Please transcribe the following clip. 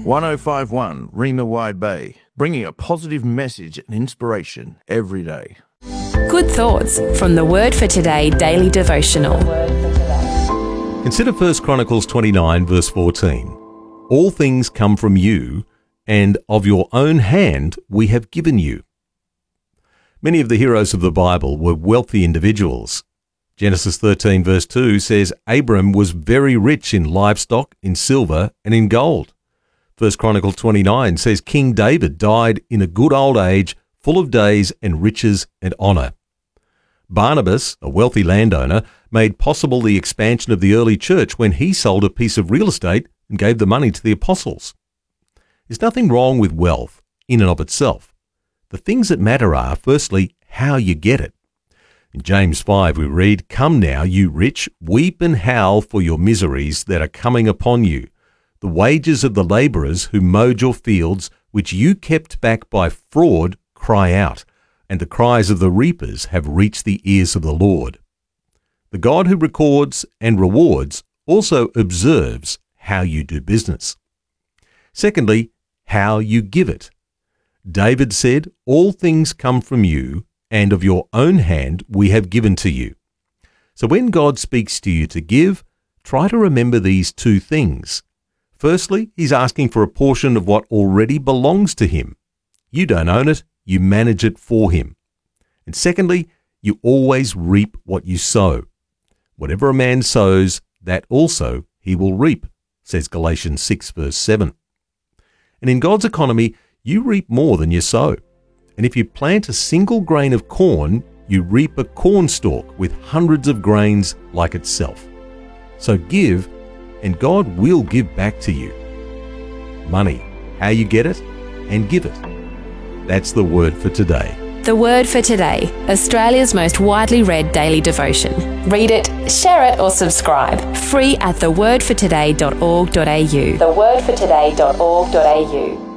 1051 Reamer Wide Bay, bringing a positive message and inspiration every day. Good thoughts from the Word for Today daily devotional. Consider 1 Chronicles 29 verse 14. All things come from you, and of your own hand we have given you. Many of the heroes of the Bible were wealthy individuals. Genesis 13 verse 2 says Abram was very rich in livestock, in silver, and in gold. 1 Chronicles 29 says King David died in a good old age, full of days and riches and honour. Barnabas, a wealthy landowner, made possible the expansion of the early church when he sold a piece of real estate and gave the money to the apostles. There's nothing wrong with wealth in and of itself. The things that matter are, firstly, how you get it. In James 5 we read, "Come now, you rich, weep and howl for your miseries that are coming upon you. The wages of the labourers who mowed your fields, which you kept back by fraud, cry out, and the cries of the reapers have reached the ears of the Lord." The God who records and rewards also observes how you do business. Secondly, how you give it. David said, "All things come from you, and of your own hand we have given to you." So when God speaks to you to give, try to remember these two things. Firstly, he's asking for a portion of what already belongs to him. You don't own it, you manage it for him. And secondly, you always reap what you sow. Whatever a man sows, that also he will reap, says Galatians 6 verse 7. And in God's economy, you reap more than you sow. And if you plant a single grain of corn, you reap a corn stalk with hundreds of grains like itself. So give, and God will give back to you. Money, how you get it, and give it. That's the Word for Today. The Word for Today, Australia's most widely read daily devotion. Read it, share it or subscribe. Free at thewordfortoday.org.au. thewordfortoday.org.au